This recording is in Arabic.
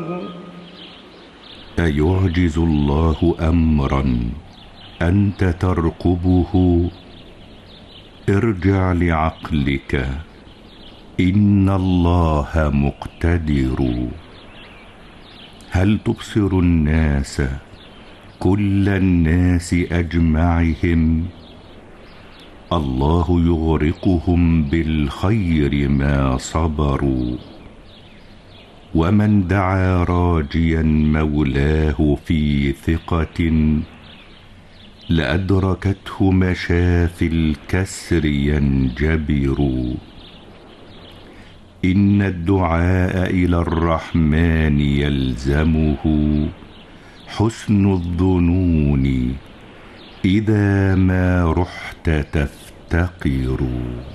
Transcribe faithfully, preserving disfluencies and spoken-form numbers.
أيعجز الله أمرا أنت ترقبه؟ ارجع لعقلك، إن الله مقتدر. هل تبصر الناس كل الناس أجمعهم؟ الله يغرقهم بالخير ما صبروا. ومن دعا راجيا مولاه في ثقة لأدركته مشافي الكسر ينجبر. إن الدعاء إلى الرحمن يلزمه حسن الظنون إذا ما رحت تفتقر.